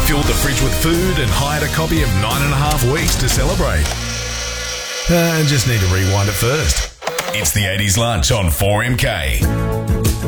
filled the fridge with food and hired a copy of 9.5 Weeks to celebrate. Just need to rewind it first. It's the 80s Lunch on 4MK.